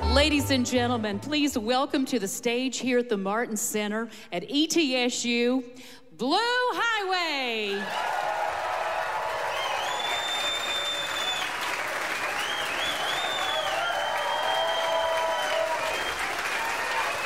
Ladies and gentlemen, please welcome to the stage here at the Martin Center at ETSU, Blue Highway.